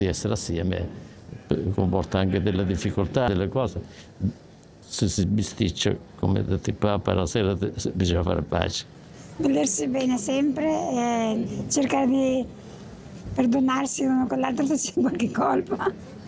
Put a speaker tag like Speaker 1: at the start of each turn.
Speaker 1: Di essere assieme comporta anche delle difficoltà, delle cose. Se si bisticcia, come detto il Papa, la sera bisogna fare pace.
Speaker 2: Volersi bene sempre e cercare di perdonarsi uno con l'altro se c'è qualche colpa.